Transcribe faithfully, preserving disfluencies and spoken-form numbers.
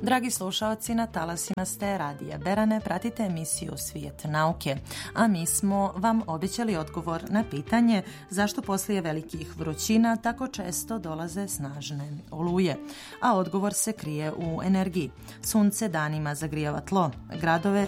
Dragi slušaoci, na talasima ste Radija Berane, pratite emisiju Svijet nauke, a mi smo vam obećali odgovor na pitanje zašto poslije velikih vrućina tako često dolaze snažne oluje. A odgovor se krije u energiji. Sunce danima zagrijava tlo, gradove